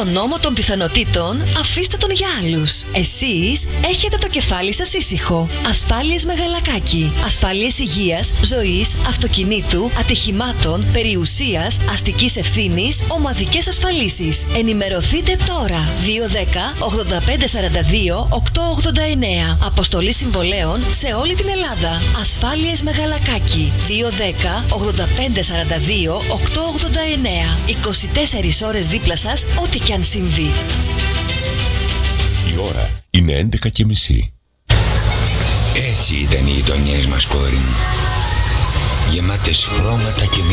Το νόμο των πιθανότητων αφήστε τον για άλλους. Εσείς έχετε το κεφάλι σας ήσυχο. Ασφάλειες Μεγαλακάκη. Ασφάλειες υγείας, ζωής, αυτοκινήτου, ατυχημάτων, περιουσίας, αστικής ευθύνης, ομαδικές ασφαλίσεις. Ενημερωθείτε τώρα. 210-8542-889. Αποστολή συμβολέων σε όλη την Ελλάδα. Ασφάλειες Μεγαλακάκη. 210-8542-889. 24 ώρες δίπλα σας, ό,τι κι αν συμβεί. Η ώρα είναι 11:30. Έτσι ήταν οι γειτονιές μας, κόρη μου. Γεμάτες χρώματα και